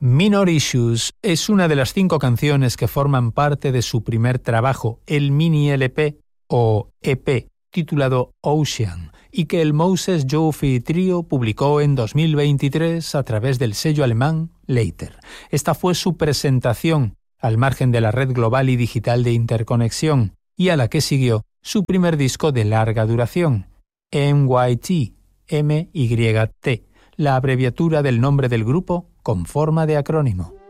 Minor Issues es una de las 5 canciones que forman parte de su primer trabajo, el mini LP o EP, titulado Ocean, y que el Moses Joffrey Trio publicó en 2023 a través del sello alemán Later. Esta fue su presentación al margen de la red global y digital de interconexión, y a la que siguió su primer disco de larga duración, MYT, MYT, la abreviatura del nombre del grupo con forma de acrónimo.